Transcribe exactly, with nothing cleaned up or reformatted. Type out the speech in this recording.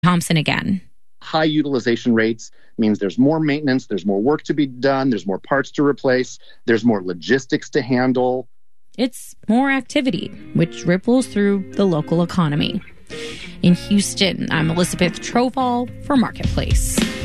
Thompson again. High utilization rates means there's more maintenance, there's more work to be done, there's more parts to replace, there's more logistics to handle. It's more activity, which ripples through the local economy. In Houston, I'm Elizabeth Trovall for Marketplace.